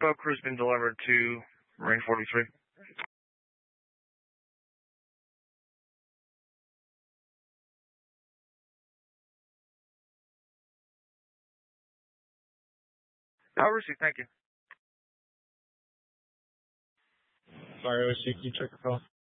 Boat crew's been delivered to Marine 43. I'll receive, thank you. Sorry, OSG, can you check your phone?